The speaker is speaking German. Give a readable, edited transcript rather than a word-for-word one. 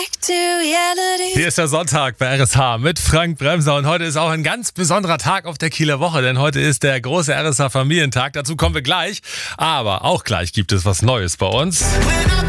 Hier ist der Sonntag bei RSH mit Frank Bremser und heute ist auch ein ganz besonderer Tag auf der Kieler Woche, denn heute ist der große RSH Familientag. Dazu kommen wir gleich, aber auch gleich gibt es was Neues bei uns.